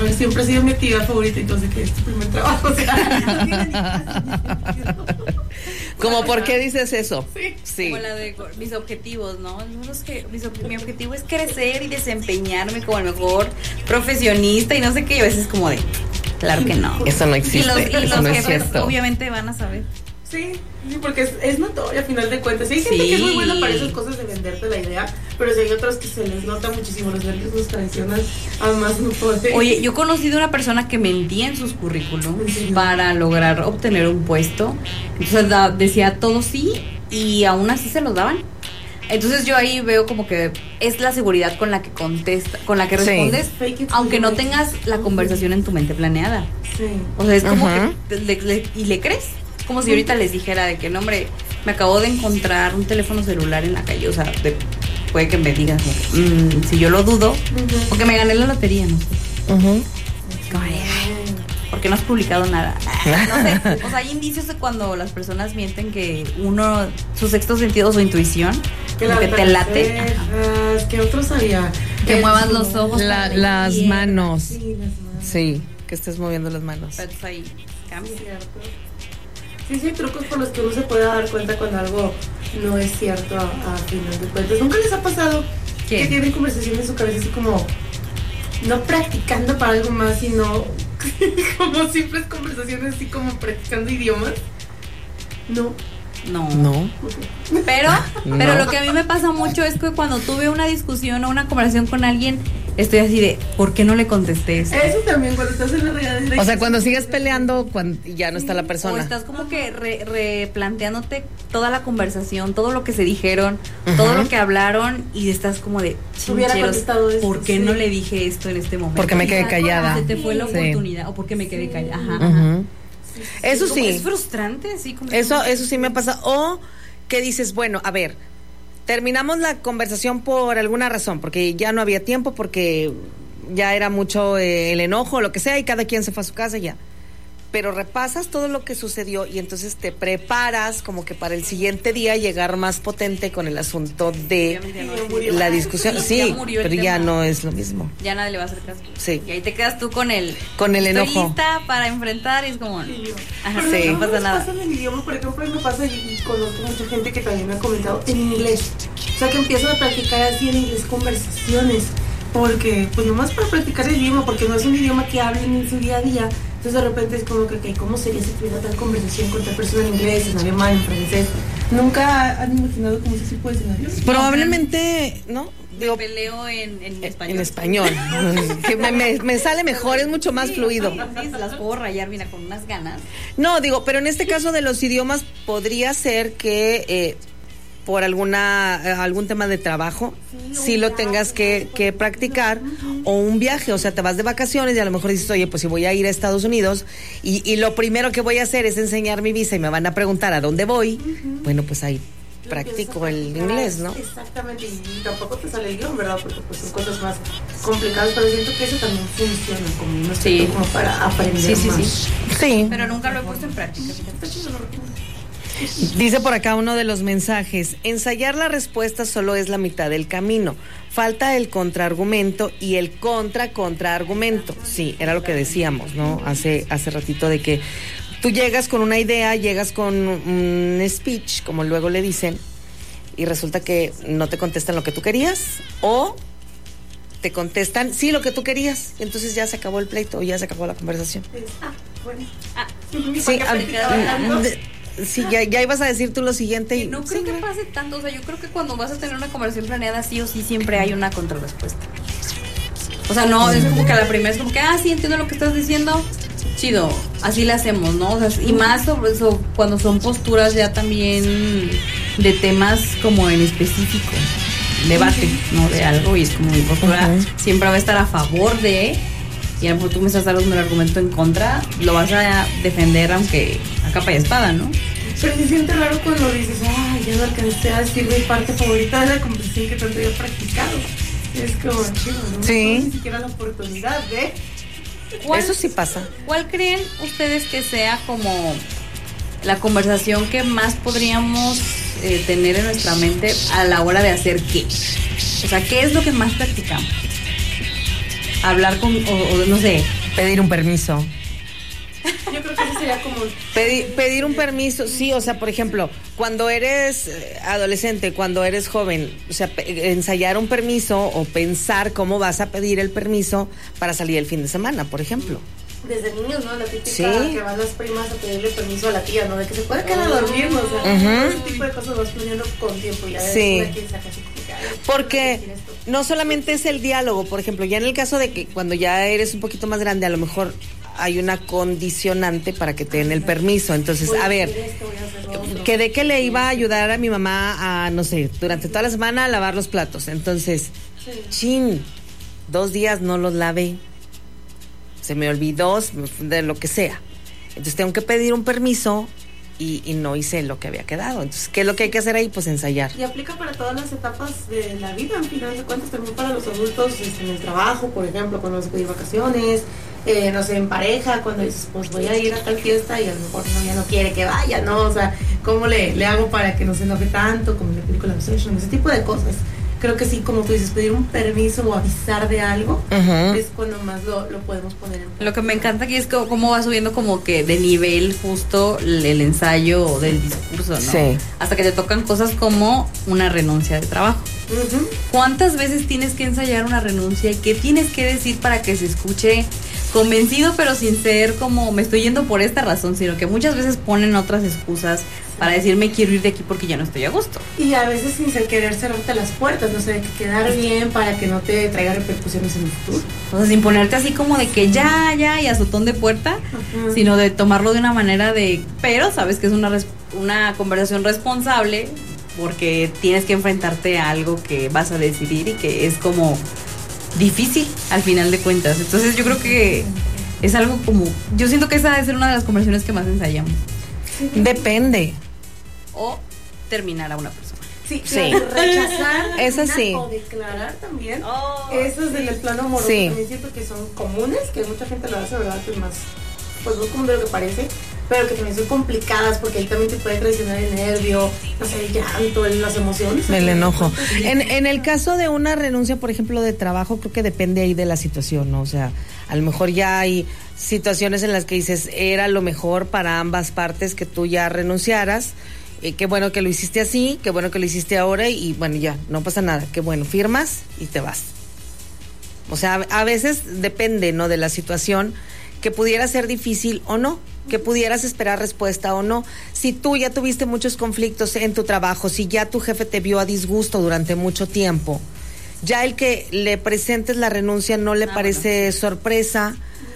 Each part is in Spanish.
siempre ha sido mi actividad favorita, entonces que es tu primer trabajo, o sea, ¿Cómo por qué dices eso? Sí. Como la de mis objetivos, ¿no? Mi objetivo es crecer y desempeñarme como el mejor profesionista y no sé qué, y a veces como de, claro que no. Eso no existe, Y los eso no es jefes cierto. obviamente van a saber. Sí, porque es notorio a final de cuentas. Hay gente que es muy buena para esas cosas de venderte la idea, pero si hay otros que se les nota muchísimo, los nervios nos traicionan a más no poder. Oye, yo he conocido una persona que mentía en sus currículums para lograr obtener un puesto. Entonces decía todo sí y aún así se los daban. Entonces yo ahí veo como que es la seguridad con la que contesta, con la que respondes, aunque no tengas la conversación en tu mente planeada. Sí. O sea, es como que y le crees. Como si ahorita les dijera de que, no, hombre, me acabo de encontrar un teléfono celular en la calle. O sea, puede que me digan, si yo lo dudo, o que me gané la lotería, no sé. Como, ¿por qué no has publicado nada? No sé. O sea, hay indicios de cuando las personas mienten que su sexto sentido o su intuición, Que como que te late. Que otros había. Que muevas los ojos. Las manos. Sí, las manos. Sí, que estés moviendo las manos. Pero ahí cambia. Cierto. Sí, hay trucos por los que uno se puede dar cuenta cuando algo no es cierto a final de cuentas. ¿Nunca les ha pasado que tienen conversaciones en su cabeza así como no practicando para algo más, sino como simples conversaciones así como practicando idiomas? No. Pero lo que a mí me pasa mucho es que cuando tuve una discusión o una conversación con alguien, estoy así de, ¿por qué no le contesté eso? Eso también, cuando estás en la regadera. O sea, cuando sigues peleando, cuando ya no está la persona. O estás como que replanteándote toda la conversación, todo lo que se dijeron, todo lo que hablaron, y estás como de, chincheros, ¿por qué no le dije esto en este momento? Porque me quedé callada. Se te fue la oportunidad, o porque me quedé callada. Eso sí. Es frustrante, sí. Eso sí me pasa. O que dices, bueno, a ver, terminamos la conversación por alguna razón, porque ya no había tiempo, porque ya era mucho el enojo, lo que sea, y cada quien se fue a su casa y ya. Pero repasas todo lo que sucedió y entonces te preparas como que para el siguiente día llegar más potente con el asunto de la discusión. Sí, pero ya no es lo mismo. Ya nadie le va a hacer caso. Sí. Y ahí te quedas tú con el enojo. Estoy lista para enfrentar y es como, Ajá, sí. No pasa nada. Pasa en el idioma, por ejemplo, me pasa y conozco mucha gente que también me ha comentado en inglés. O sea, que empiezan a practicar así en inglés conversaciones. Porque, pues nomás para practicar el idioma, porque no es un idioma que hablen en su día a día. Entonces de repente es como que, ¿cómo sería si tuviera tal conversación con tal persona en inglés, en alemán, en francés? ¿Nunca han imaginado como ese tipo de escenarios? Probablemente, ¿no? Digo, peleo en español. En español. Que me sale mejor, es mucho más fluido. Sí, se las puedo rayar, mira, con unas ganas. No, digo, pero en este caso de los idiomas podría ser que por algún tema de trabajo, sí lo tengas que practicar, o un viaje, o sea, te vas de vacaciones y a lo mejor dices, oye, pues si voy a ir a Estados Unidos y lo primero que voy a hacer es enseñar mi visa y me van a preguntar a dónde voy, bueno, pues ahí practico el inglés, ¿no? Exactamente, y tampoco te sale el guión, ¿verdad? Porque pues son cosas más complicadas, pero siento que eso también funciona como un aspecto como para aprender más. Sí. Pero nunca lo he puesto en práctica. Dice por acá uno de los mensajes, ensayar la respuesta solo es la mitad del camino, falta el contraargumento y el contraargumento. Sí, era lo que decíamos, ¿no? Hace ratito, de que tú llegas con una idea, llegas con un speech, como luego le dicen, y resulta que no te contestan lo que tú querías, o te contestan sí lo que tú querías, entonces ya se acabó el pleito, ya se acabó la conversación. Sí, ya ibas a decir tú lo siguiente. Y no creo que pase tanto, o sea, yo creo que cuando vas a tener una conversación planeada, sí o sí siempre hay una contrarrespuesta. O sea, no, es como que a la primera es como que, sí, entiendo lo que estás diciendo, chido, así la hacemos, ¿no? O sea, y más sobre eso cuando son posturas ya también de temas como en específico, debate, ¿no? De algo, y es como mi postura siempre va a estar a favor de, y a lo mejor tú me estás dando un argumento en contra, lo vas a defender aunque a capa y espada, ¿no? Pero se siente raro cuando dices, ya no alcancé a decir mi parte favorita de la conversación que tanto había practicado. Es como chido, ¿no? Sí. No, ni siquiera la oportunidad de... Eso sí pasa. ¿Cuál creen ustedes que sea como la conversación que más podríamos tener en nuestra mente a la hora de hacer qué? O sea, ¿qué es lo que más practicamos? Hablar con, o no sé, Pedir un permiso. Yo creo que eso sería como... Pedir un permiso, sí, o sea, por ejemplo, cuando eres adolescente, cuando eres joven, o sea, ensayar un permiso o pensar cómo vas a pedir el permiso para salir el fin de semana, por ejemplo. Desde niños, ¿no? La típica Sí. que van las primas a pedirle permiso a la tía, ¿no? De que se puede quedar a dormir, ¿no? O sea, ese tipo de cosas vas planeando con tiempo y ya Sí. una quiere sacar así como que, ay, Porque ¿quieres esto? no solamente es el diálogo, por ejemplo, ya en el caso de que cuando ya eres un poquito más grande, a lo mejor hay una condicionante para que te den el permiso. Entonces, Voy a ver, hacer esto, voy a hacer lo otro. quedé que le iba a ayudar a mi mamá a, no sé, durante toda la semana a lavar los platos. Entonces, chin, 2 días no los lavé. Se me olvidó, de lo que sea. Entonces tengo que pedir un permiso y no hice lo que había quedado. Entonces, ¿qué es lo que hay que hacer ahí? Pues ensayar. Y aplica para todas las etapas de la vida, al final de cuentas, también para los adultos, en el trabajo, por ejemplo, cuando vas a pedir vacaciones, no sé, en pareja, cuando dices, pues voy a ir a tal fiesta y a lo mejor no, ya no quiere que vaya, ¿no? O sea, ¿cómo le hago para que no se enoje tanto? Como en la película Obsession, ese tipo de cosas. Creo que sí, como tú dices, pedir un permiso o avisar de algo es cuando más lo podemos poner en práctica. Lo que me encanta aquí es cómo va subiendo como que de nivel justo el ensayo del discurso, ¿no? Sí. Hasta que te tocan cosas como una renuncia de trabajo. ¿Cuántas veces tienes que ensayar una renuncia y qué tienes que decir para que se escuche convencido, pero sin ser como me estoy yendo por esta razón, sino que muchas veces ponen otras excusas para decirme quiero ir de aquí porque ya no estoy a gusto? Y a veces sin querer cerrarte las puertas, no sé, de que quedar bien para que no te traiga repercusiones en el futuro. O sea, sin ponerte así como de que ya, y azotón de puerta, sino de tomarlo de una manera de, pero sabes que es una conversación responsable porque tienes que enfrentarte a algo que vas a decidir y que es como difícil al final de cuentas. Entonces yo creo que es algo como, yo siento que esa debe ser una de las conversaciones que más ensayamos. Depende. O terminar a una persona. Sí, Sí. claro, rechazar Eso sí. o declarar también. Oh, Eso es en el plano amoroso. Sí. También siento que son comunes, que mucha gente lo hace, ¿verdad? Que es más, pues no común de lo que parece, pero que también son complicadas porque ahí también te puede traicionar el nervio, no sé, el llanto, las emociones. El enojo. En el caso de una renuncia, por ejemplo, de trabajo, creo que depende ahí de la situación, ¿no? O sea, a lo mejor ya hay situaciones en las que dices, era lo mejor para ambas partes que tú ya renunciaras. Qué bueno que lo hiciste así, qué bueno que lo hiciste ahora y bueno, ya, no pasa nada. Qué bueno, firmas y te vas. O sea, a veces depende, ¿no? De la situación, que pudiera ser difícil o no, que pudieras esperar respuesta o no. Si tú ya tuviste muchos conflictos en tu trabajo, si ya tu jefe te vio a disgusto durante mucho tiempo, ya el que le presentes la renuncia no le parece sorpresa,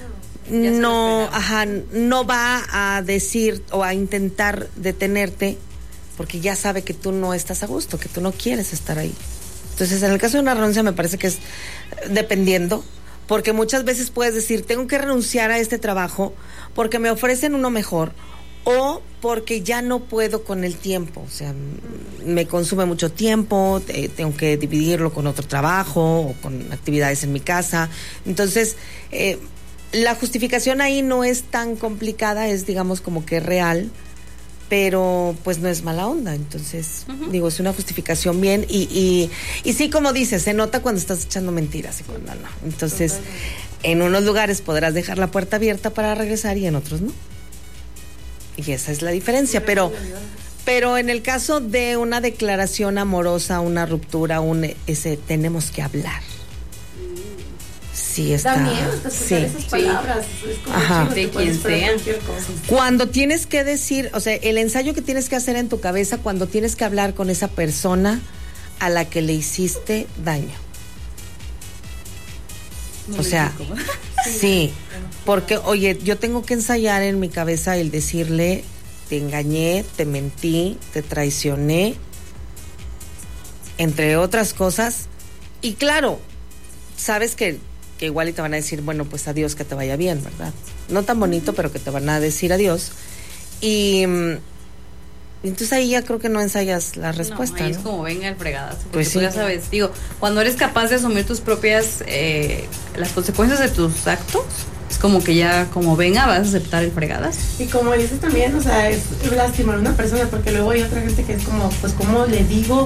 no va a decir o a intentar detenerte porque ya sabe que tú no estás a gusto, que tú no quieres estar ahí. Entonces, en el caso de una renuncia me parece que es dependiendo, porque muchas veces puedes decir, tengo que renunciar a este trabajo porque me ofrecen uno mejor o porque ya no puedo con el tiempo, o sea, me consume mucho tiempo, tengo que dividirlo con otro trabajo o con actividades en mi casa. Entonces, la justificación ahí no es tan complicada, es digamos como que real, pero pues no es mala onda. Entonces, digo, es una justificación bien y sí, como dices, se nota cuando estás echando mentiras y cuando no. Entonces, en unos lugares podrás dejar la puerta abierta para regresar y en otros no. Y esa es la diferencia, pero en el caso de una declaración amorosa, una ruptura, tenemos que hablar. Sí, está. Da miedo escuchar esas palabras. Es como chido, de te puedes quien esperar sea. cualquier cosa. Cuando tienes que decir, o sea, el ensayo que tienes que hacer en tu cabeza cuando tienes que hablar con esa persona a la que le hiciste daño. O sea, sí, porque, oye, yo tengo que ensayar en mi cabeza el decirle, te engañé, te mentí, te traicioné, entre otras cosas. Y claro, sabes que igual y te van a decir, bueno, pues adiós, que te vaya bien, ¿verdad? No tan bonito, pero que te van a decir adiós. Y entonces ahí ya creo que no ensayas la respuesta, ahí ¿no? es como venga el fregadas, porque Pues tú sí. ya sabes, digo, cuando eres capaz de asumir tus propias, las consecuencias de tus actos, es como que ya, como venga, vas a aceptar el fregadas. Y como dices también, o sea, es lastimar a una persona, porque luego hay otra gente que es como, pues, ¿cómo le digo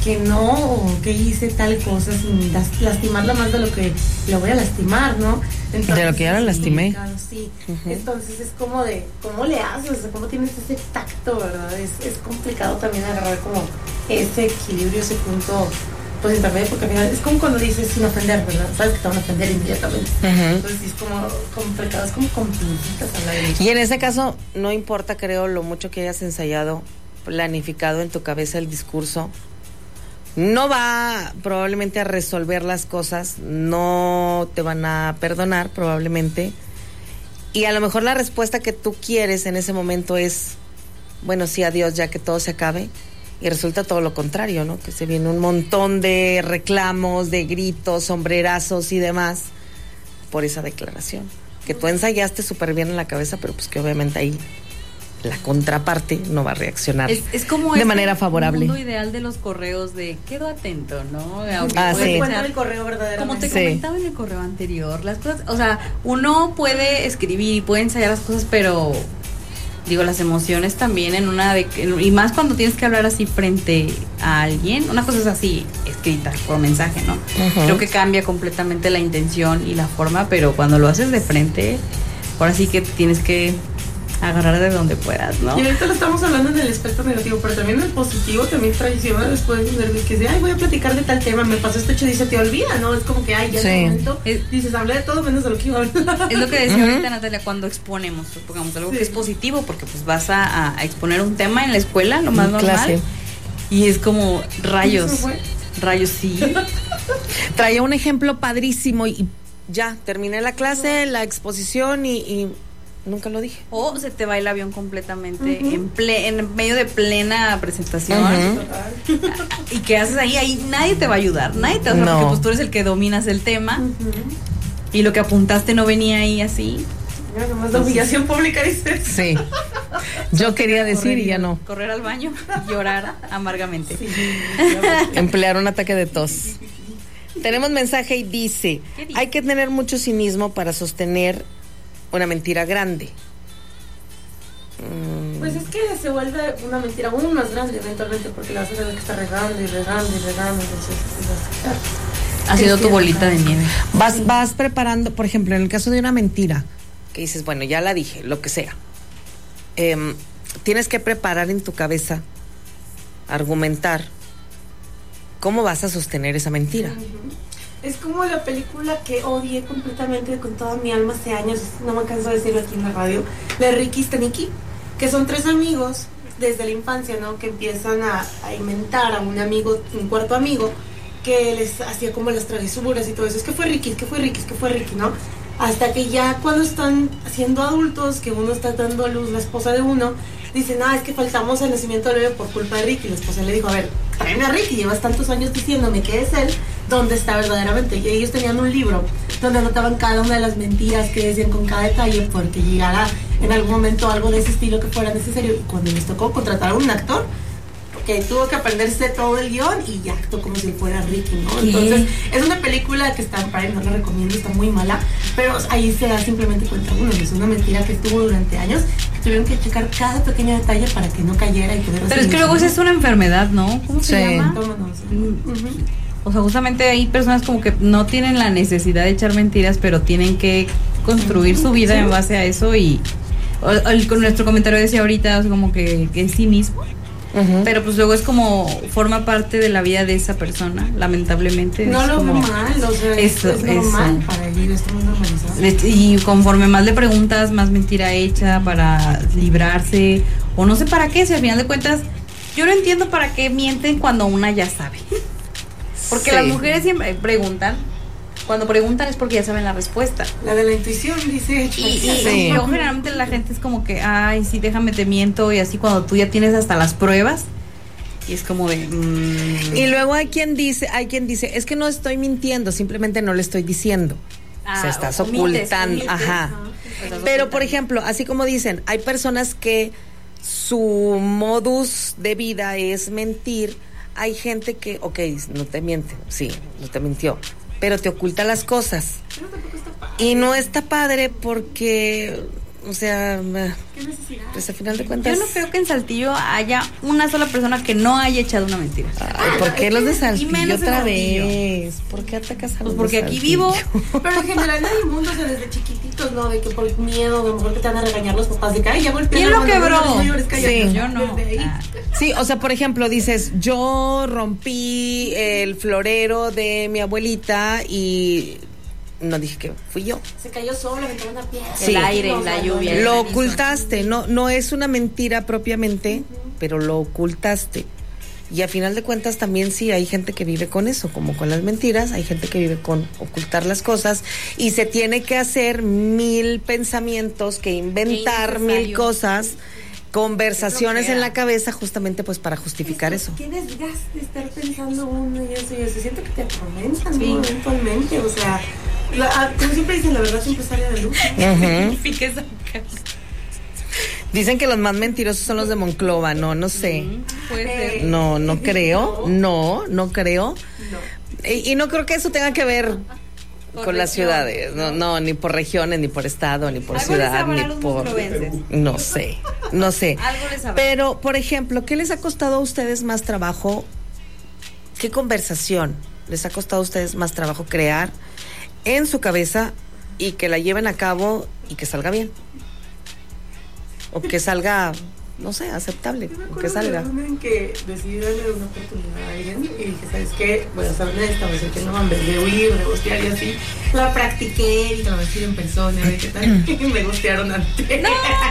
que no, o que hice tal cosa sin lastimarla más de lo que lo voy a lastimar, ¿no? Entonces, de lo que ya la lastimé. Sí. Entonces es como de, ¿cómo le haces? O sea, ¿cómo tienes ese tacto, verdad? Es complicado también agarrar como ese equilibrio, ese punto, pues intermedio, porque al final es como cuando dices sin ofender, ¿verdad? Sabes que te van a ofender inmediatamente. Entonces sí, es como complicado, es como con pincitas hablar de eso. Y en ese caso, no importa, creo, lo mucho que hayas ensayado, planificado en tu cabeza el discurso, no va probablemente a resolver las cosas, no te van a perdonar probablemente, y a lo mejor la respuesta que tú quieres en ese momento es, bueno, sí, adiós, ya que todo se acabe, y resulta todo lo contrario, ¿no? Que se viene un montón de reclamos, de gritos, sombrerazos y demás por esa declaración, que tú ensayaste súper bien en la cabeza, pero pues que obviamente ahí la contraparte no va a reaccionar es como de manera favorable. El mundo ideal de los correos de quedo atento, ¿no? Sí. Cuenta el correo verdaderamente. Como te comentaba en el correo anterior, las cosas, o sea, uno puede escribir y puede ensayar las cosas, pero digo, las emociones también y más cuando tienes que hablar así frente a alguien, una cosa es así, escrita por mensaje, ¿no? Creo que cambia completamente la intención y la forma, pero cuando lo haces de frente, ahora sí que tienes que agarrar de donde puedas, ¿no? Y ahorita lo estamos hablando en el aspecto negativo, pero también en el positivo también traiciona después de que dice, ay, voy a platicar de tal tema, me pasó esto hecho, y se te olvida, ¿no? Es como que, ay, ya en el momento dices, hablé de todo menos de lo que iba a hablar. Es lo que decía ahorita Natalia, cuando exponemos, supongamos algo que es positivo, porque pues vas a exponer un tema en la escuela, lo más normal, clase. Y es como rayos, sí. Traía un ejemplo padrísimo y ya, terminé la clase, la exposición y nunca lo dije. O se te va el avión completamente en medio de plena presentación. ¿Y qué haces ahí? Ahí nadie te va a ayudar, nadie te va a ayudar, porque pues tú eres el que dominas el tema y lo que apuntaste no venía ahí así. Nomás la humillación pública, dices. Sí. Yo quería decir y ya no. Correr al baño y llorar amargamente. Sí. Emplear un ataque de tos. Tenemos mensaje y dice, hay que tener mucho cinismo para sostener una mentira grande. Pues es que se vuelve una mentira aún más grande eventualmente, porque la vas a tener que estar regando y regando y regando, entonces ha sido tu bolita de nieve. Vas preparando, por ejemplo, en el caso de una mentira, que dices, bueno, ya la dije, lo que sea, tienes que preparar en tu cabeza, argumentar cómo vas a sostener esa mentira. Es como la película que odié completamente con toda mi alma hace años, no me canso de decirlo aquí en la radio, de Ricky y Staniki, que son 3 amigos desde la infancia, ¿no? Que empiezan a inventar a un amigo, un cuarto amigo, que les hacía como las travesuras y todo eso. Es que fue Ricky, ¿no? Hasta que ya cuando están siendo adultos, que uno está dando a luz, la esposa de uno, dicen, es que faltamos el nacimiento del bebé por culpa de Ricky. La esposa le dijo, a ver, tráeme a Ricky, llevas tantos años diciéndome que es él, ¿dónde está verdaderamente? Y ellos tenían un libro donde anotaban cada una de las mentiras que decían con cada detalle, porque llegara en algún momento algo de ese estilo que fuera necesario. Y cuando les tocó contratar a un actor, que tuvo que aprenderse todo el guión y ya actuó como si fuera Ricky, ¿no? Entonces, es una película que está en Prime, no la recomiendo, está muy mala, pero ahí se da simplemente cuenta uno, es una mentira que estuvo durante años, que tuvieron que checar cada pequeño detalle para que no cayera y poder. Pero es que luego es una enfermedad, ¿no? ¿Cómo se llama? O sea, justamente hay personas como que no tienen la necesidad de echar mentiras, pero tienen que construir su vida en base a eso y con nuestro comentario decía ahorita, o sea, como que es cinismo. Pero pues luego es como forma parte de la vida de esa persona, lamentablemente. No lo veo como, mal, o sea, es normal para ellos, está muy normalizado. Y conforme más le preguntas, más mentira hecha para librarse, o no sé para qué, si al final de cuentas, yo no entiendo para qué mienten cuando una ya sabe. Porque las mujeres siempre preguntan. Cuando preguntan es porque ya saben la respuesta. La de la intuición, dice. Y yo generalmente la gente es como que, ay, sí, déjame te miento. Y así cuando tú ya tienes hasta las pruebas. Y es como de... Y luego hay quien dice, es que no estoy mintiendo, simplemente no le estoy diciendo. Se estás ocultando. Ajá. Pero, por ejemplo, así como dicen, hay personas que su modus de vida es mentir. Hay gente que, no te miente, sí, no te mintió, pero te oculta las cosas. Y no está padre porque O sea, ¿Qué necesidad? pues a final de cuentas. Yo no creo que en Saltillo haya una sola persona que no haya echado una mentira. Ay, ¿por qué los de Saltillo menos en otra Saltillo. vez? ¿Por qué atacas a los Pues porque de aquí Saltillo? vivo. Pero en general en el mundo, o sea, desde chiquititos, ¿no? De que por miedo, a lo mejor que te van a regañar los papás, de que, ay, ya golpeé. ¿Quién lo quebró? Sí. Yo no. Desde ahí. Sí, o sea, por ejemplo, dices, yo rompí el florero de mi abuelita y no dije que fui yo. Se cayó solo, aventó una piedra. Sí. El aire, la lluvia. el Lo granizo. ocultaste, no es una mentira propiamente, pero lo ocultaste. Y a final de cuentas también sí hay gente que vive con eso, como con las mentiras, hay gente que vive con ocultar las cosas y se tiene que hacer 1000 pensamientos, que inventar 1000 innecesario. cosas, conversaciones bloquea. en la cabeza justamente pues para justificar eso. Qué desgaste estar pensando uno y eso, siento que te atormentan, Sí. ¿no? Eventualmente, o sea, como siempre dicen, la verdad siempre sale a la luz. Ujú. Pique esa casa. Dicen que los más mentirosos son los de Monclova, no sé. Puede ser. No creo, no creo. No. Y no creo que eso tenga que ver Por con las región, ciudades, no, ni por regiones, ni por estado, ni por Algo les ciudad, sabrá ni a los por... monclovenses. No sé. Algo les sabrá. Pero, por ejemplo, ¿qué les ha costado a ustedes más trabajo? ¿Qué conversación les ha costado a ustedes más trabajo crear en su cabeza y que la lleven a cabo y que salga bien? O que salga, no sé, aceptable, Yo me o que acuerdo salga. de una en que decidí darle una oportunidad a alguien y dije, ¿sabes qué? Voy a ser honesta, voy a decir que no, en vez de huir, de gostear y así. La practiqué y trabajé en persona, ¿de qué tal? Y me gostearon antes. ¡No!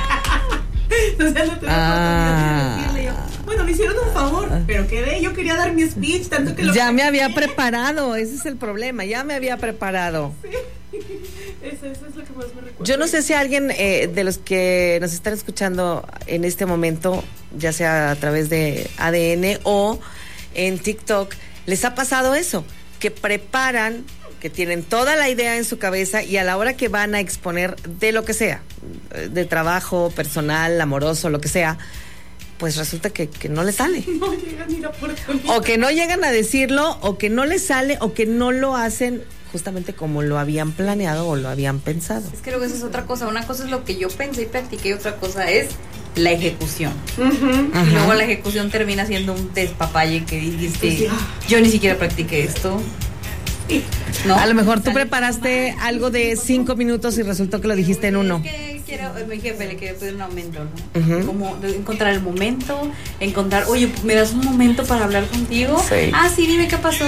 O sea, no tuve oportunidad de decirle yo. Bueno, me hicieron un favor, pero quedé, yo quería dar mi speech, tanto que lo Ya me había preparado, ese es el problema, ya me había preparado. Eso es lo que más me recuerda. Yo no sé si alguien de los que nos están escuchando en este momento, ya sea a través de ADN o en TikTok, les ha pasado eso, que preparan, que tienen toda la idea en su cabeza y a la hora que van a exponer de lo que sea, de trabajo, personal, amoroso, lo que sea, pues resulta que no les sale. No llega ni la oportunidad. O que no llegan a decirlo, o que no les sale, o que no lo hacen justamente como lo habían planeado o lo habían pensado. Es que luego eso es otra cosa. Una cosa es lo que yo pensé y practiqué y otra cosa es la ejecución. Ajá. Y luego la ejecución termina siendo un despapalle que dijiste, Sí. yo ni siquiera practiqué esto. ¿No? A lo mejor tú preparaste algo de 5 minutos y resultó que lo dijiste en uno. Es que mi jefe le quería pedir un aumento, ¿no? Ujú. Como de encontrar el momento, oye, ¿me das un momento para hablar contigo? Sí. Ah, sí, dime qué pasó.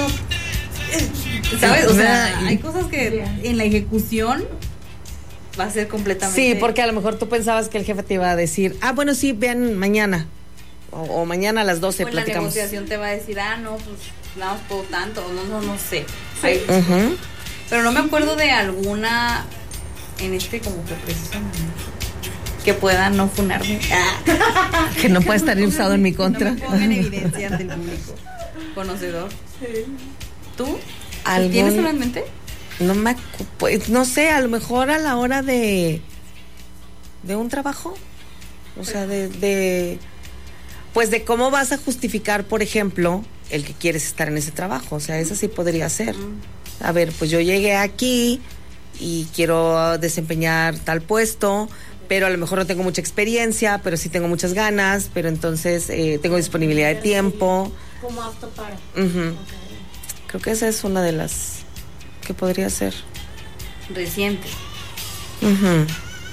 ¿Sabes? O sea, Ay. hay cosas que en la ejecución va a ser completamente... Sí, porque a lo mejor tú pensabas que el jefe te iba a decir, bueno, sí, vean mañana. O mañana a las 12 o en la platicamos. negociación te va a decir, no, pues nada más puedo tanto, no sé. Hay- Ujú. Pero no me acuerdo de alguna en este como que preciso momento que pueda no funarme. Que no puede estar usado en mi contra. No me ponga en evidencia ante el público conocedor. Sí. ¿Tú? ¿Algún- ¿Tienes algo en mente? Pues no sé, a lo mejor a la hora de un trabajo, o sea, pues de cómo vas a justificar, por ejemplo, el que quieres estar en ese trabajo, o sea, eso sí podría ser. A ver, pues yo llegué aquí y quiero desempeñar tal puesto, pero a lo mejor no tengo mucha experiencia, pero sí tengo muchas ganas, pero entonces tengo disponibilidad de tiempo. Como apto para. Ujú. Ok. Creo que esa es una de las que podría ser. Reciente. Ujú.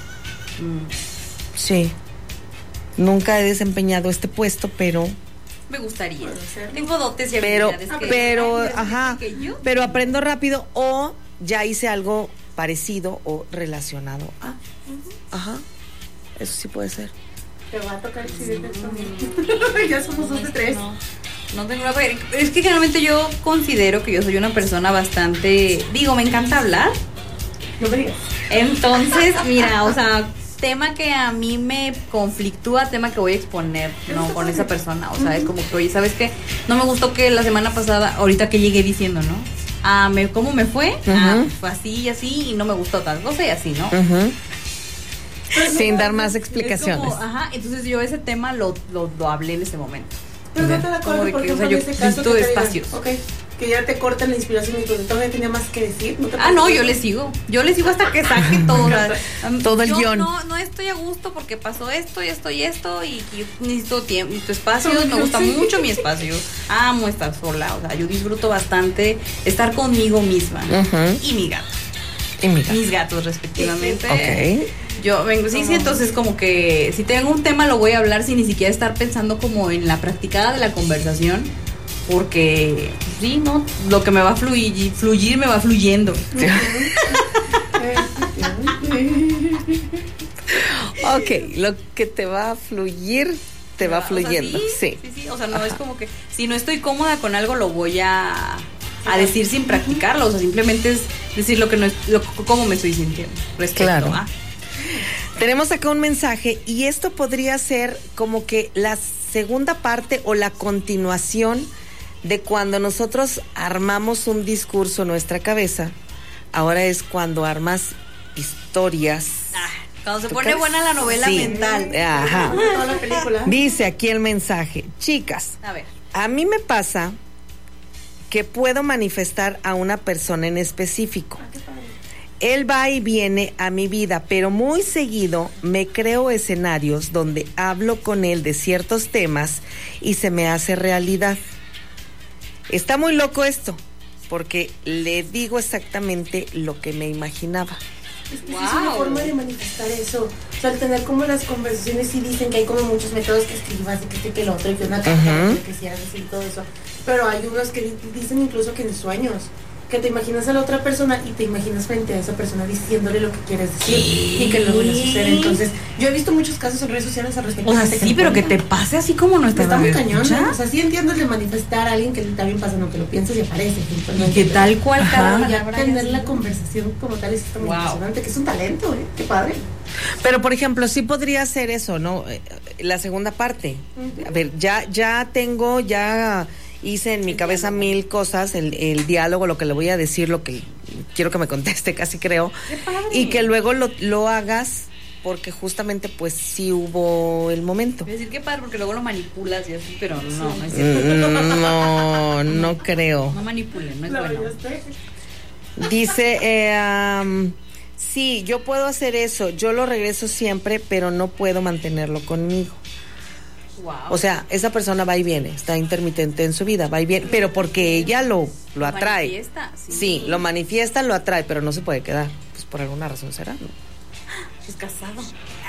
Sí. Nunca he desempeñado este puesto, pero Me gustaría. Puede ser. Tengo dotes y pero habilidades que- pero Ay, ajá, que yo- pero aprendo rápido o ya hice algo parecido o relacionado a. Ajá. Eso sí puede ser. Te va a tocar el siguiente también. Ya somos 2 de 3. No tengo una... Es que generalmente yo considero que yo soy una persona bastante... Digo, me encanta hablar. No me digas. Entonces, mira, o sea, tema que a mí me conflictúa, tema que voy a exponer, ¿no? Con esa persona. O sea, es como que, oye, ¿sabes qué? No me gustó que la semana pasada, ahorita que llegué diciendo, ¿no? ¿Cómo me fue? Ujú. Fue así y así, y no me gustó tal cosa y así, ¿no? Ujú. Sin dar más Es explicaciones. como, entonces yo ese tema lo hablé en ese momento. Pero no te da Como acuerdo, de por que, o sea, ejemplo, yo en ese caso necesito que te digan, espacios. ok, que ya te cortan la inspiración y tú todavía tenía más que decir. ¿No te No, parece? yo le sigo hasta que saque todo. Todo el guión. No estoy a gusto porque pasó esto y esto y esto y necesito tiempo, necesito espacio, me gusta mucho mi espacio, amo estar sola, o sea, yo disfruto bastante estar conmigo misma y mi gato. Mis gatos respectivamente. Ok. Yo vengo, sí, entonces como que si tengo un tema lo voy a hablar sin ni siquiera estar pensando como en la practicada de la conversación, porque sí, no, lo que me va a fluir me va fluyendo. Ok, lo que te va a fluir, te va fluyendo. O sea, sí, o sea, no es como que si no estoy cómoda con algo lo voy a decir sin practicarlo, o sea, simplemente es decir lo que no es, cómo me estoy sintiendo respecto a. Tenemos acá un mensaje y esto podría ser como que la segunda parte o la continuación de cuando nosotros armamos un discurso en nuestra cabeza. Ahora es cuando armas historias. Cuando se pone buena la novela mental. Ajá. Toda la película. Dice aquí el mensaje: chicas, a ver, a mí me pasa que puedo manifestar a una persona en específico. Él va y viene a mi vida, pero muy seguido me creo escenarios donde hablo con él de ciertos temas y se me hace realidad. Está muy loco esto, porque le digo exactamente lo que me imaginaba. Es una forma de manifestar eso. O sea, al tener como las conversaciones sí dicen que hay como muchos métodos que escribas y que este que el otro y que una carta que quisieras decir todo eso. Pero hay unos que dicen incluso que en sueños, que te imaginas a la otra persona y te imaginas frente a esa persona diciéndole lo que quieres decir y que luego le sucede. Entonces, yo he visto muchos casos en redes sociales al respecto. O sea, sí, pero que te pase así como no está muy cañón, ¿no? O sea, sí entiendo el de manifestar a alguien que también pasa, no que lo pienses y aparece. Y que tal cual cada ya tener la conversación como tal es muy impresionante, que es un talento, qué padre. Pero, por ejemplo, sí podría ser eso, ¿no? La segunda parte. A ver, ya hice en mi cabeza mil cosas, el diálogo, lo que le voy a decir, lo que quiero que me conteste, casi creo. Y que luego lo hagas porque justamente pues sí hubo el momento. Es decir, qué padre, porque luego lo manipulas y así, pero no es cierto. No creo. No manipulen, no es bueno. Dice, sí, yo puedo hacer eso, yo lo regreso siempre, pero no puedo mantenerlo conmigo. Wow. O sea, esa persona va y viene, está intermitente en su vida, va y viene, pero porque ella lo atrae. Manifiesta, sí, lo manifiesta, lo atrae, pero no se puede quedar. Pues por alguna razón será, ¿no? Es casado.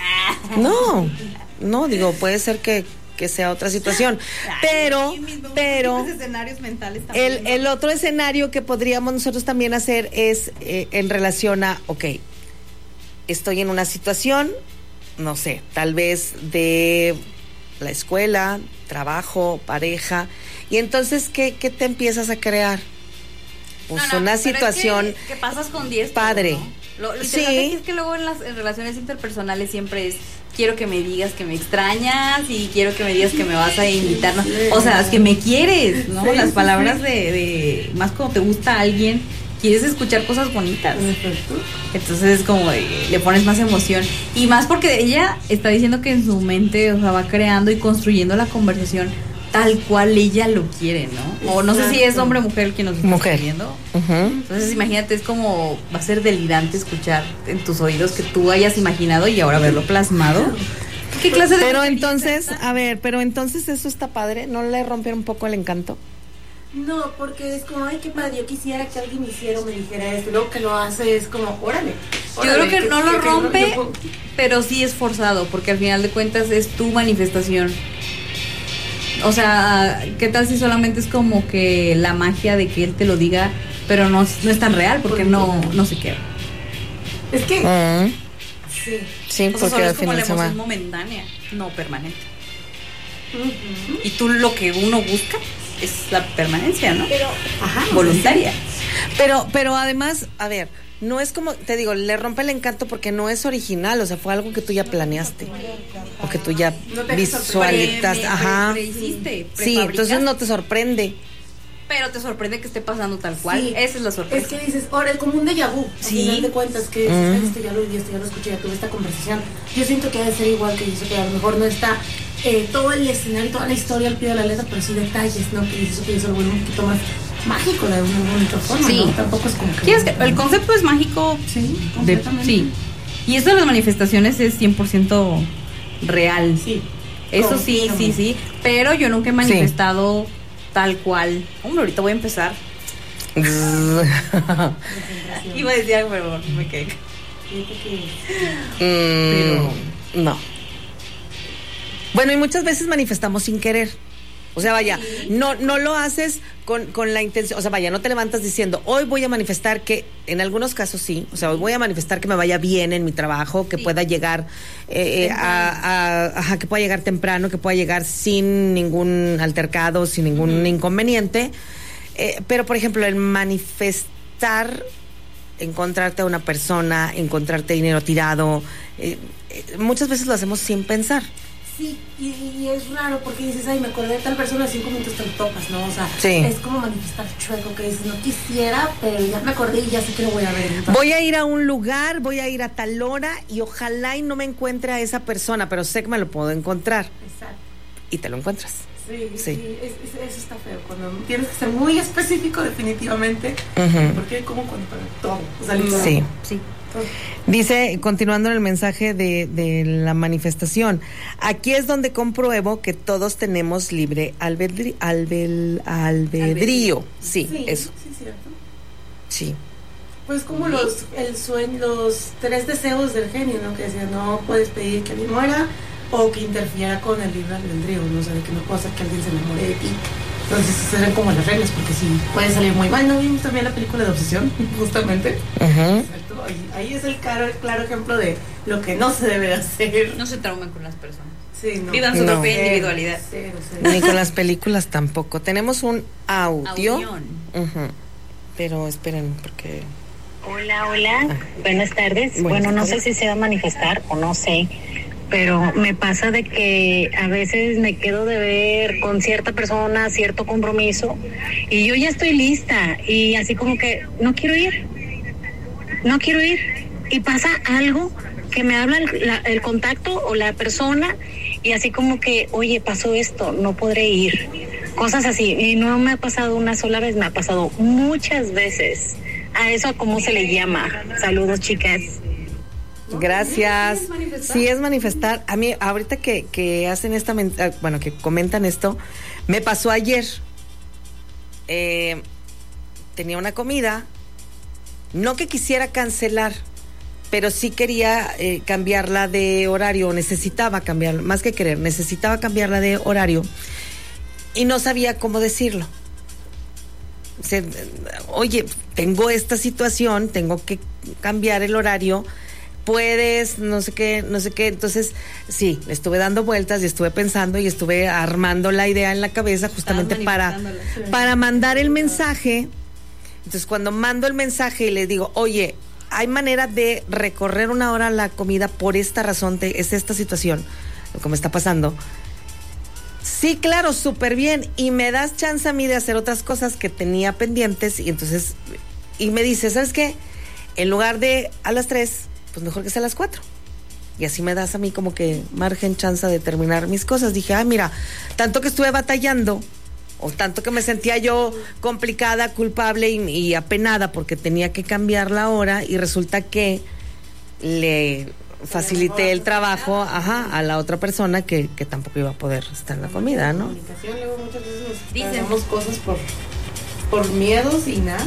No, digo, puede ser que sea otra situación. Pero escenarios mentales también, el otro escenario que podríamos nosotros también hacer es en relación a, estoy en una situación, no sé, tal vez de la escuela, trabajo, pareja, y entonces ¿qué te empiezas a crear? Pues una situación es que pasas con 10 padre. ¿no? Lo interesante es que luego en las relaciones interpersonales siempre es quiero que me digas que me extrañas y quiero que me digas que me vas a invitar, ¿no? O sea, es que me quieres, ¿no? Sí, las palabras de más cuando te gusta a alguien, quieres escuchar cosas bonitas. Entonces es como le pones más emoción. Y más porque ella está diciendo que en su mente, o sea, va creando y construyendo la conversación tal cual ella lo quiere, ¿no? O no sé si es hombre o mujer quien nos está viendo. Entonces imagínate, es como va a ser delirante escuchar en tus oídos que tú hayas imaginado y ahora verlo plasmado. ¿Qué clase de Pero entonces, entonces eso está padre, ¿no le rompieron un poco el encanto? No, porque es como, ay, qué padre, yo quisiera que alguien me hiciera o me dijera esto, luego que lo hace es como, órale. Yo creo que no lo rompe, pero sí es forzado, porque al final de cuentas es tu manifestación. O sea, ¿qué tal si solamente es como que la magia de que él te lo diga, pero no es tan real, porque no se queda? Es que sí, o sea, porque solo al es como final la se va. emoción momentánea, no permanente. Y tú lo que uno busca es la permanencia, ¿no? Pero, voluntaria. Pero además, a ver, no es como, te digo, le rompe el encanto porque no es original, o sea, fue algo que tú ya planeaste o que tú ya visualizaste, sí, entonces no te sorprende. Pero te sorprende que esté pasando tal cual. Sí. Esa es la sorpresa. Es que dices, ahora es como un déjà vu. Al final de cuentas, que esto ya lo vi, esto ya lo escuché, ya tuve esta conversación. Yo siento que debe ser igual que eso, que a lo mejor no está todo el escenario, toda la historia al pie de la letra, pero sí detalles, ¿no? Que dices que eso lo vuelve un poquito más mágico de una bonita forma, Sí. ¿no? Tampoco es como que... ¿Quieres que el concepto es mágico? Sí, completamente. Sí. Y esto de las manifestaciones es 100% real. Sí. Eso sí, Confirmo. sí, sí. Pero yo nunca he manifestado tal cual. Hombre, ahorita voy a empezar. Iba a decir algo, pero me quedé. No. Bueno, y muchas veces manifestamos sin querer. O sea, vaya, no lo haces con la intención, o sea, vaya, no te levantas diciendo, hoy voy a manifestar que, en algunos casos sí, o sea, hoy voy a manifestar que me vaya bien en mi trabajo, que pueda llegar que pueda llegar temprano, que pueda llegar sin ningún altercado, sin ningún inconveniente. Pero, por ejemplo, el manifestar, encontrarte a una persona, encontrarte dinero tirado, muchas veces lo hacemos sin pensar. Sí, y es raro porque dices, ay, me acordé de tal persona, 5 minutos te lo topas, ¿no? O sea, Sí. es como manifestar chueco, que dices, no quisiera, pero ya me acordé y ya sé que lo voy a ver. Entonces, Voy a ir a un lugar, voy a ir a tal hora y ojalá y no me encuentre a esa persona, pero sé que me lo puedo encontrar. exacto. Y te lo encuentras. Sí, Sí. eso está feo. Cuando tienes que ser muy específico, definitivamente. Ujú. Porque como cuando para todo. O sea, literal, Sí. Sí. todo. Dice, continuando en el mensaje de la manifestación, aquí es donde compruebo que todos tenemos libre albedrío. Sí, eso, Sí, cierto. sí. Pues como los 3 deseos del genio, ¿no? Que decía, no puedes pedir que alguien muera o que interfiera con el libre albedrío, ¿no? O sea, de que no puedo hacer que alguien se enamore de ti. Entonces, esas eran como las reglas, porque sí, puede salir muy mal. ¿No vimos también la película de Obsesión? Justamente. Ujú. Exacto. Ahí es el claro ejemplo de lo que no se debe hacer. No se traumen con las personas. Sí, no. Vivan su No. propia individualidad. Cero. Ni con las películas tampoco. Tenemos un audio. Audión. Ujú. Pero esperen, porque... Hola, buenas tardes. Buenas Bueno, no tardes. sé si se va a manifestar o no sé, pero me pasa de que a veces me quedo de ver con cierta persona, cierto compromiso, y yo ya estoy lista, y así como que no quiero ir, y pasa algo que me habla el contacto o la persona, y así como que, oye, pasó esto, no podré ir. Cosas así, y no me ha pasado una sola vez, me ha pasado muchas veces. A eso, ¿cómo se le llama? Saludos, chicas. Gracias. ¿Sí es manifestar? Sí es manifestar. A mí, ahorita que hacen bueno, que comentan esto, me pasó ayer. Tenía una comida, no que quisiera cancelar, pero sí quería cambiarla de horario, necesitaba cambiarla, más que querer, necesitaba cambiarla de horario y no sabía cómo decirlo. O sea, oye, tengo esta situación, tengo que cambiar el horario, puedes, no sé qué, entonces sí, le estuve dando vueltas y estuve pensando y estuve armando la idea en la cabeza justamente para mandar el mensaje. Entonces cuando mando el mensaje y le digo, oye, hay manera de recorrer una hora la comida por esta razón, es esta situación, lo que me está pasando. Sí, claro, súper bien. Y me das chance a mí de hacer otras cosas que tenía pendientes. Y entonces, y me dice, ¿sabes qué? En lugar de a las 3, pues mejor que sea a las 4. Y así me das a mí como que margen, chance de terminar mis cosas. Dije, mira, tanto que estuve batallando, o tanto que me sentía yo complicada, culpable y apenada porque tenía que cambiar la hora. Y resulta que le facilité el trabajo a la otra persona que tampoco iba a poder estar en la comida, ¿no? Comunicación, luego muchas veces nos Dicen. hacemos cosas por miedos y nada.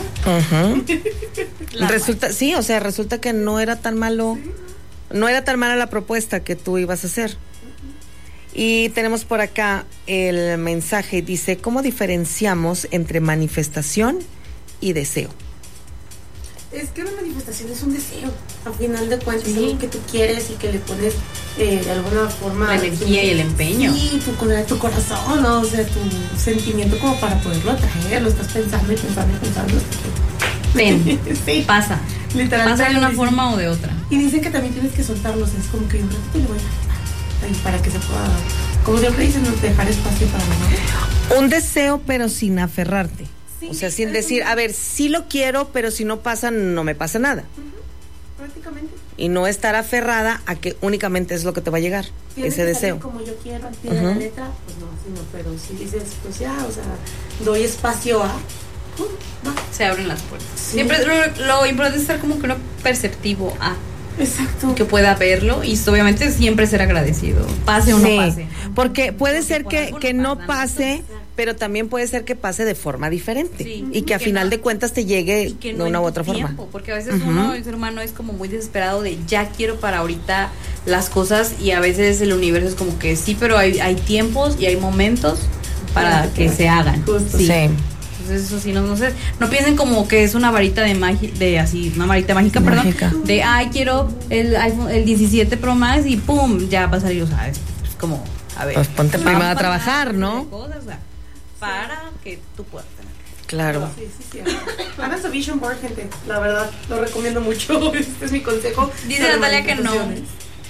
Resulta que no era tan malo, no era tan mala la propuesta que tú ibas a hacer. Y tenemos por acá el mensaje, dice, ¿cómo diferenciamos entre manifestación y deseo? Es que una manifestación es un deseo, al final de cuentas, es algo que tú quieres y que le pones de alguna forma La energía y el empeño. Sí, tu corazón, ¿no? O sea, tu sentimiento como para poderlo atraer, lo estás pensando y pensando y pensando. Ven, Sí, pasa. literalmente. Pasa de una forma o de otra. Y dicen que también tienes que soltarlos, es como que un ratito le voy a ahí para que se pueda, como siempre dicen, dejar espacio para la mano. Un deseo, pero sin aferrarte. Sí, O sea, sin es decir, un- a ver, sí lo quiero, pero si no pasa, no me pasa nada. Prácticamente. Y no estar aferrada a que únicamente es lo que te va a llegar, Tiene ese que deseo. salir como yo quiero al pie de la letra, pues no, sino, pero si dices, pues ya, o sea, doy espacio a, se abren las puertas. Siempre lo importante es estar como que uno perceptivo a. Exacto. Que pueda verlo y obviamente siempre ser agradecido, pase o no pase. Porque puede ser por algo que no no pasa. pase, pero también puede ser que pase de forma diferente. Sí. Y que a Que final no- de cuentas te llegue Y que de no una en u tu otra tiempo, forma. porque a veces uno, el ser humano, es como muy desesperado de ya quiero para ahorita las cosas y a veces el universo es como que sí, pero hay tiempos y hay momentos para que se hagan. Justo. Sí. Entonces eso sí, no sé, no piensen como que es una varita de magia, una varita mágica, Mágica. perdón, de quiero el iPhone, el 17 Pro Max y pum, ya va a salir, o sea, es como, a ver. Pues ponte primero a vamos trabajar, hacer ¿no? cosas, o sea, para que tú puedas tener. Claro. Sí. Hagan su vision board, gente. La verdad, lo recomiendo mucho. Este es mi consejo. Dice Sobre Natalia que no. manifestaciones.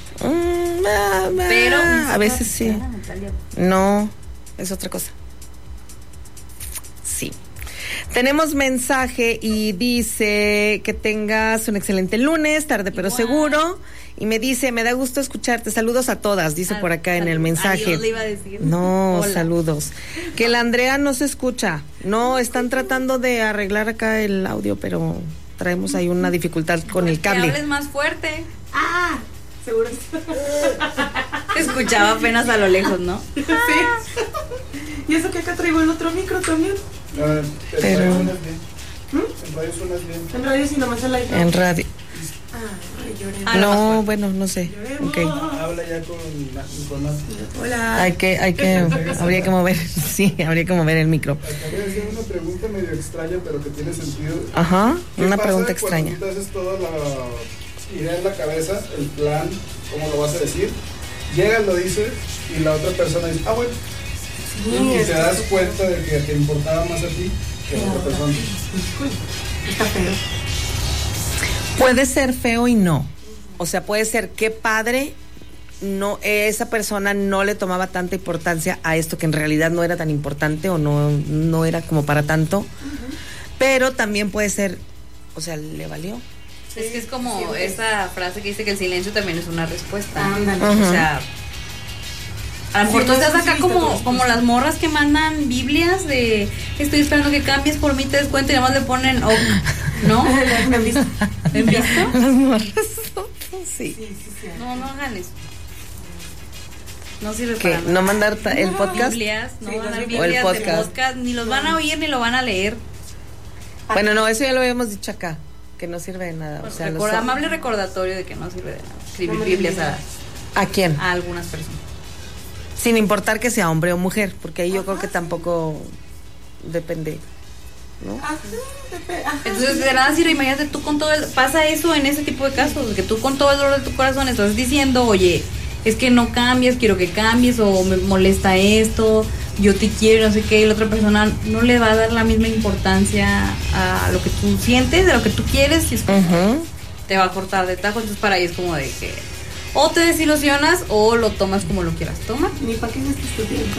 Pero a veces sí. Natalia. No, es otra cosa. Sí. Tenemos mensaje y dice que tengas un excelente lunes, tarde pero Igual. seguro. Y me dice, me da gusto escucharte. Saludos a todas, dice por acá en el mensaje. Adiós, le iba a decir. No, Hola. saludos. Que la Andrea no se escucha. No, están tratando de arreglar acá el audio, pero traemos ahí una dificultad con el Que cable. hables más fuerte. Seguro. Te escuchaba apenas a lo lejos, ¿no? Sí. Y eso que acá traigo el otro micro también. Pero- En radio suenas bien. En radio suenas bien. En radio sí nomás el aire. En radio. Ay, lloré. Habla más No, fuerte. bueno, no sé. Lloremos. Ok. Habla ya con más. Hola. Hay que, habría que mover, sí, habría que mover el micro. Acabé de hacer una pregunta medio extraña, pero que tiene sentido. Ajá, ¿Qué una pasa pregunta cuando extraña. tú te haces toda la idea en la cabeza, el plan, cómo lo vas a decir? Llegas, lo dices y la otra persona dice, bueno. Y te das cuenta de que te importaba más a ti que a la otra persona. Está feo. Puede ser feo y no. O sea, puede ser que padre, no, esa persona no le tomaba tanta importancia a esto que en realidad no era tan importante o no era como para tanto. Pero también puede ser, o sea, le valió. Es que es como esa frase que dice que el silencio también es una respuesta. Ándale. Ujú. O sea, a lo mejor Sí, tú no estás sé si acá viste tu como respuesta. las morras que mandan Biblias de estoy esperando que cambies por mí, te des cuenta y nada más le ponen ¿no? ¿Me han visto? ¿Me han visto? Las morras. Sí. Sí. No hagan eso. No sirve ¿Qué? para nada. ¿No mandar el podcast? Biblias, no Sí, van a dar no sirve. O el Biblias de podcast. podcast, ni los van a oír ni lo van a leer. Bueno, no, eso ya lo habíamos dicho acá, que no sirve de nada. O sea, Amable recordatorio de que no sirve de nada. Escribir No me Biblias digas. ¿A quién? a algunas personas. Sin importar que sea hombre o mujer, porque ahí yo creo que tampoco depende, ¿no? Ajá. Entonces de nada sirve, imagínate tú con todo pasa eso en ese tipo de casos, que tú con todo el dolor de tu corazón estás diciendo, oye, es que no cambias, quiero que cambies, o me molesta esto, yo te quiero, no sé qué, y la otra persona no le va a dar la misma importancia a lo que tú sientes, a lo que tú quieres, y es como, Ujú. te va a cortar de tajo. Entonces para ahí es como de que o te desilusionas o lo tomas como lo quieras tomar. Ni para qué me estás estudiando.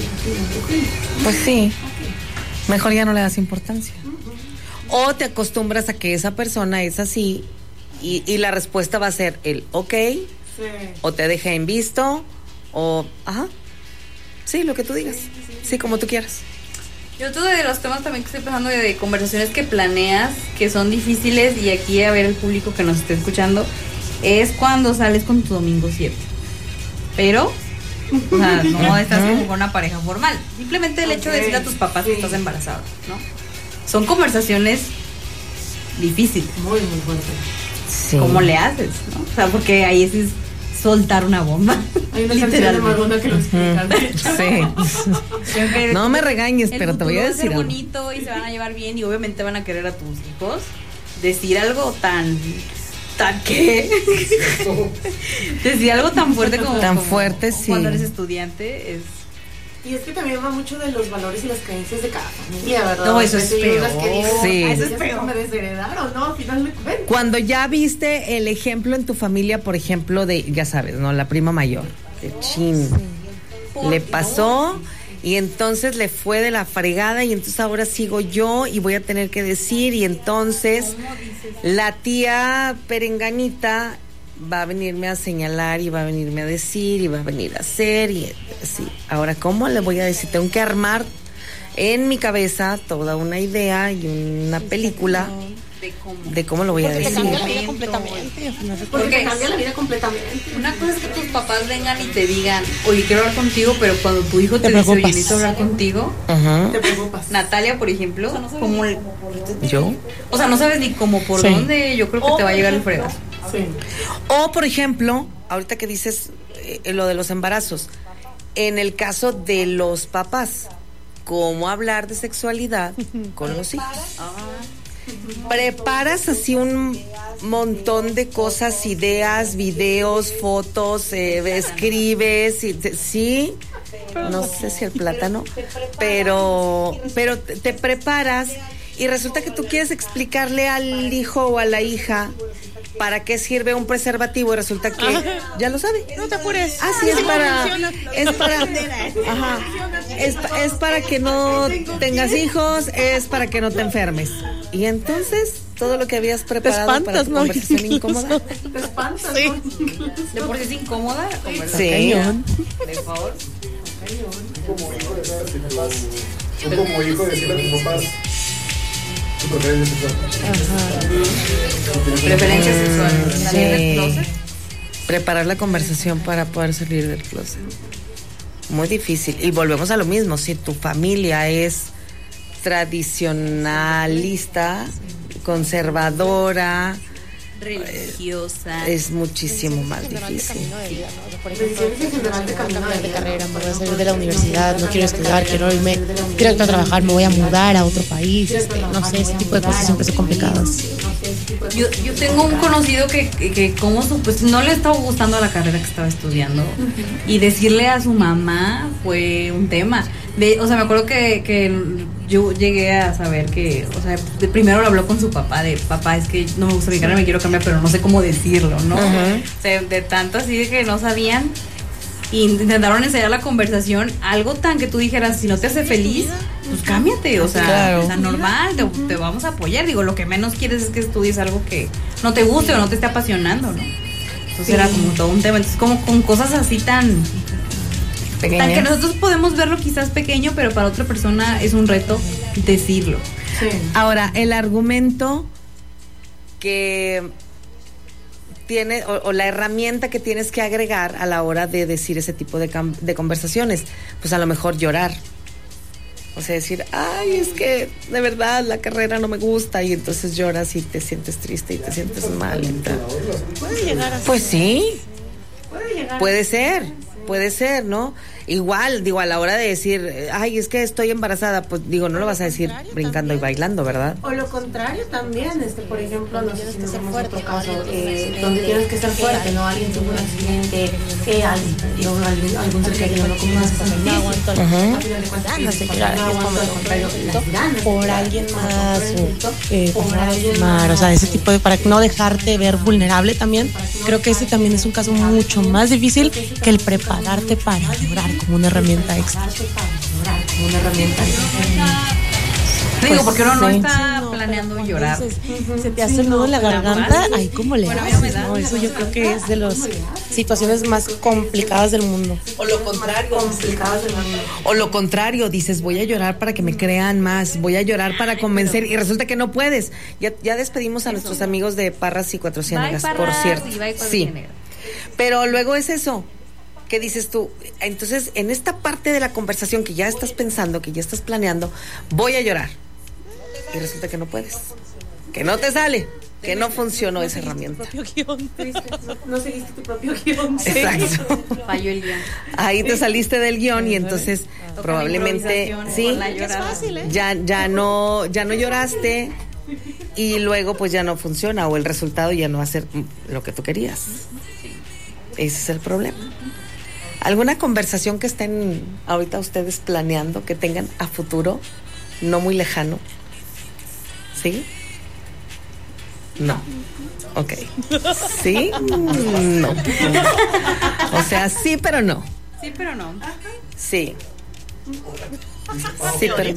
Pues sí, mejor ya no le das importancia. O te acostumbras a que esa persona es así y la respuesta va a ser el ok, Sí. o te deja en visto, o ajá, sí, lo que tú digas, sí, como tú quieras. Y otro de los temas también que estoy pensando de conversaciones que planeas, que son difíciles, y aquí a ver el público que nos esté escuchando, es cuando sales con tu domingo 7. Pero, o sea, no estás como con una pareja formal. Simplemente el hecho de decirle a tus papás que Sí. estás embarazada, ¿no? Son conversaciones difíciles. Muy fuerte. Sí. ¿Cómo le haces, no? O sea, porque ahí es soltar una bomba. Hay una canción de Madonna que lo explica. de hecho. Sí. No me regañes, El pero te voy a futuro va decir ser algo. bonito y se van a llevar bien y obviamente van a querer a tus hijos. Decir algo tan ¿qué? Decir algo tan fuerte como Tan como fuerte, sí. cuando eres estudiante es Y es que también va mucho de los valores y las creencias de cada familia, ¿verdad? No, eso es Hay unas que peor. digo, Sí. "Ay, Eso es ya sé peor. que me desheredaron, ¿no? Al final de cuentas. Cuando ya viste el ejemplo en tu familia, por ejemplo, de, ya sabes, ¿no? La prima mayor, de chin, le pasó y entonces le fue de la fregada y entonces ahora sigo yo y voy a tener que decir y entonces la tía perenganita va a venirme a señalar y va a venirme a decir y va a venir a hacer y así. Ahora, ¿cómo le voy a decir? Tengo que armar en mi cabeza toda una idea y una película de cómo lo voy a Porque te decir. cambia la vida completamente. Porque te cambia la vida completamente. Una cosa es que tus papás vengan y te digan, oye, quiero hablar contigo, pero cuando tu hijo te Te dice, oye, preocupas. necesito hablar contigo, Ajá. Te preocupas. Natalia, por ejemplo, como ¿Yo? o sea, no sabes ni cómo por Sí. dónde, yo creo que te va a llegar el fregazo. Sí. O, por ejemplo, ahorita que dices lo de los embarazos, en el caso de los papás, ¿cómo hablar de sexualidad con los hijos? Preparas así un montón de cosas, ideas, videos, fotos, escribes, sí, no sé si el plátano, pero te preparas y resulta que tú quieres explicarle al hijo o a la hija para qué sirve un preservativo y resulta que ya lo sabe. No te apures. Ah, sí, es para que no tengas hijos, es para que no te enfermes. Y entonces, todo lo que habías preparado para espantas, tu ¿no? conversación Incluso. incómoda. Te espantas, Sí. ¿no? De por sí es incómoda la conversación. Sí. Cañón. Por favor. Tú como hijo decirle a tus papás tu preferencia sexual. Preferencias sexuales. ¿Salir del closet? Preparar la conversación para poder salir del closet. Muy difícil. Y volvemos a lo mismo. Si tu familia es tradicionalista, conservadora, Religiosa. es muchísimo más difícil. Por ejemplo, quiero cambiar de carrera, me voy a salir de la universidad, no quiero estudiar, quiero irme directo a trabajar, me voy a mudar a otro país, no sé, ese tipo de cosas siempre son complicadas. Yo tengo un conocido que como pues no le estaba gustando la carrera que estaba estudiando y decirle a su mamá fue un tema. O sea, me acuerdo que yo llegué a saber que, o sea, primero lo habló con su papá, de papá, es que no me gusta mi carrera, me quiero cambiar, pero no sé cómo decirlo, ¿no? O sea, de tanto así de que no sabían. Y intentaron enseñar la conversación, algo tan que tú dijeras, si no te hace feliz, pues cámbiate, o sea, Claro. o sea, normal, te vamos a apoyar. Digo, lo que menos quieres es que estudies algo que no te guste o no te esté apasionando, ¿no? Entonces era como todo un tema. Entonces, como con cosas así tan que nosotros podemos verlo quizás pequeño, pero para otra persona es un reto decirlo. Sí. Ahora, el argumento que tiene, o la herramienta que tienes que agregar a la hora de decir ese tipo de conversaciones, pues a lo mejor llorar. O sea, decir, ay, es que de verdad la carrera no me gusta, y entonces lloras y te sientes triste y te sientes mal. Puede llegar a Pues sí, puede ser, ¿no? Igual, digo, a la hora de decir, ay, es que estoy embarazada, pues digo, no lo vas a decir brincando y bailando, ¿verdad? O lo contrario también, por ejemplo, no sé si Tienes que ser tenemos fuerte, otro caso, ¿no? donde tienes que estar fuerte, ¿no? Alguien tuvo un accidente, algún ser querido no como más no aguanto al final de cuentas, ganas de papá llorar, no es como aguanta, al contrario, las ganas por de alguien llorar, más por pasar a alguien lastimar, más. o sea, ese tipo de, para no dejarte ver vulnerable también. Creo que ese también es un caso mucho más difícil que el prepararte para llorar como una herramienta extra. Como una herramienta. Digo, porque uno no sí. está planeando llorar. Se te hace un nudo en la garganta, ay, ¿cómo le Bueno, a mí no me haces? da. No, eso yo creo que es de las situaciones más complicadas del mundo. O lo contrario. Complicadas de la vida. O lo contrario, dices, voy a llorar para que me crean más, voy a llorar para convencer, y resulta que no puedes. Ya despedimos a nuestros amigos de Parras y Cuatro Ciénegas, Bye, por Parras, cierto. y bye, Cuatro Sí. Ciénegas. Pero luego es eso. ¿Qué dices tú? Entonces, en esta parte de la conversación que ya estás pensando, que ya estás planeando, voy a llorar. Y resulta que no puedes. Que no te sale. Que no funcionó esa herramienta. No seguiste tu propio guión. Exacto. Falló el guión. Ahí te saliste del guión y entonces Toca probablemente la improvisación sí, con la llorada. ya no lloraste, y luego pues ya no funciona, o el resultado ya no va a ser lo que tú querías. Ese es el problema. ¿Alguna conversación que estén ahorita ustedes planeando, que tengan a futuro, no muy lejano? ¿Sí? No. Ok. ¿Sí? No. O sea, sí, pero no. Sí, pero no. Sí. Sí, pero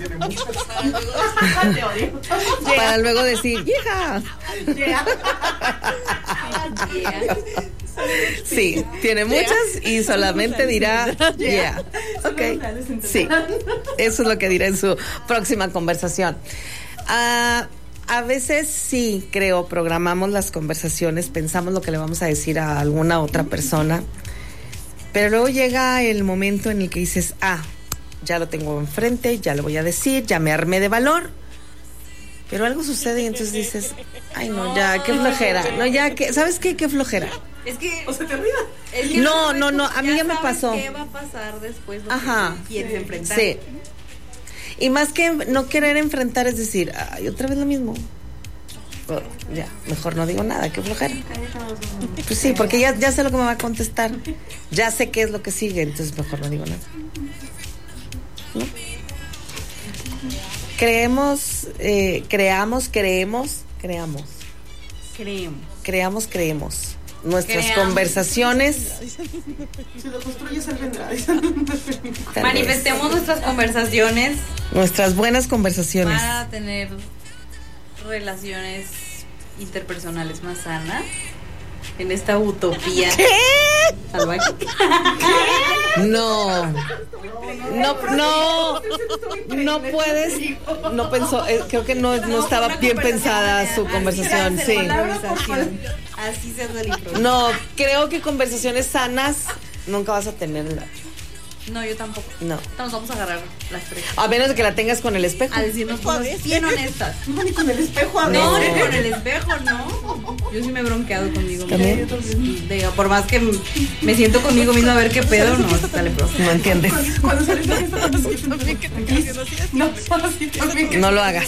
para luego decir, hija. Yeah. Sí, tiene muchas y solamente dirá yeah. Ok, sí, eso es lo que dirá en su próxima conversación. A veces sí, creo, programamos las conversaciones, pensamos lo que le vamos a decir a alguna otra persona, pero luego llega el momento en el que dices, ya lo tengo enfrente, ya lo voy a decir, ya me armé de valor, pero algo sucede y entonces dices, ay no, ya, qué flojera, no, ya, ¿sabes qué? Qué flojera. Es que... O se te olvida. Es que no, a mí ya me pasó. ¿Qué va a pasar después? Lo Ajá. que quieres enfrentar. Sí. Y más que no querer enfrentar es decir, ay, otra vez lo mismo. Oh, ya, mejor no digo nada, qué flojera. Pues sí, porque ya sé lo que me va a contestar. Ya sé qué es lo que sigue, entonces mejor no digo nada. ¿No? Creemos. Nuestras conversaciones. Si lo construyes, él vendrá. Manifestemos nuestras conversaciones. Nuestras buenas conversaciones. Para tener relaciones interpersonales más sanas. En esta utopía. ¿Qué? Salvaje. No puedes. No pensó, creo que no estaba bien pensada su conversación, sí. Así se hace el impro. No, creo que conversaciones sanas nunca vas a tenerla. No, yo tampoco. No. Nos vamos a agarrar las tres. A menos de que la tengas con el espejo. A decirnos cosas bien honestas. No, ni con el espejo a No, veces. ni con el espejo, no. Yo sí me he bronqueado conmigo. ¿También? Digo, por más que me siento conmigo misma a ver qué pedo, no, sale profe. No entiendes. Cuando sales de fiesta, No lo hagas.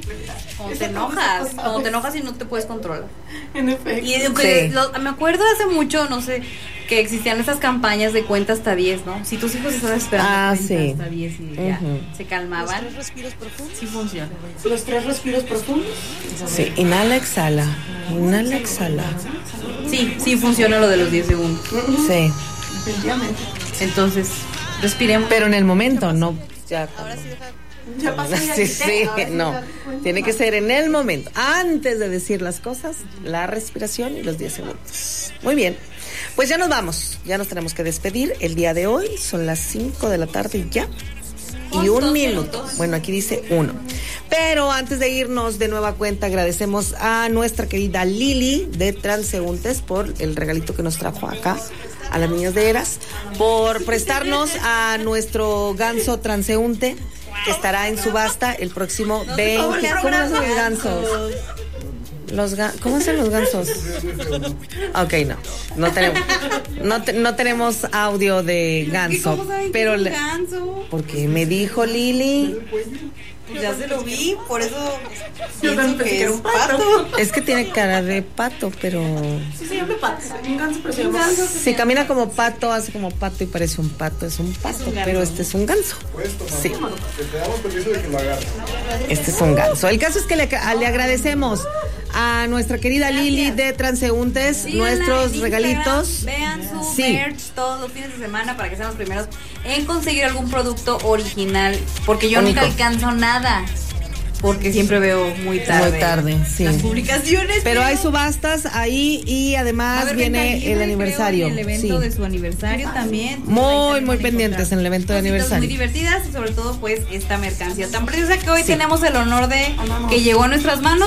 Cuando te enojas y no te puedes controlar. En efecto. Y Sí. me acuerdo hace mucho, no sé, que existían esas campañas de cuenta hasta 10, ¿no? Si tus hijos estaban esperando cuenta sí. hasta 10 y ya se calmaban. Los 3 respiros profundos. Sí funciona. Los 3 respiros profundos. Sí, inhala, exhala. Inhala, exhala. Sí funciona lo de los 10 segundos. Sí. Definitivamente. Entonces, respiremos. Pero en el momento, no ya. Ahora sí deja. Ya pasó, ya Sí, quité, sí, ahora sí no. ya te cuento. Tiene que ser en el momento. Antes de decir las cosas, la respiración y los 10 segundos. Muy bien. Pues ya nos vamos. Ya nos tenemos que despedir. El día de hoy son las 5 de la tarde y ya. Y 1 minuto. Bueno, aquí dice 1. Pero antes de irnos de nueva cuenta, agradecemos a nuestra querida Lili de Transeúntes por el regalito que nos trajo acá a las niñas de Eras, por prestarnos a nuestro ganso transeúnte que estará en subasta el próximo 20. ¿Cómo hacen los gansos? ¿Cómo hacen los gansos? Ok, no tenemos audio de ganso, ¿Cómo saben que pero es un ganso? porque me dijo Lili, Pues ya se lo vi, por eso Yo también pensé que era un pato. es que tiene cara de pato, pero Sí, se llama pato. Un ganso, pero se llama si camina como pato, hace como pato y parece un pato, es un pato, pero este es un ganso. Puedes tomar. Sí. Que te damos permiso de que lo agarres. Este es un ganso. El caso es que le agradecemos a nuestra querida Lili de Transeúntes Síganla nuestros en regalitos. Instagram, vean su Sí. merch todos los fines de semana para que sean los primeros en conseguir algún producto original. Porque yo Único. nunca alcanzo nada. Porque siempre veo muy tarde. Muy tarde, sí. Las publicaciones. Pero hay subastas ahí y Va a además haber viene venta libre, el aniversario. creo, en el evento Sí. de su aniversario también. Muy, muy pendientes en el evento de Cositas aniversario. muy divertidas y sobre todo pues esta mercancía tan preciosa que hoy tenemos el honor de que llegó a nuestras manos.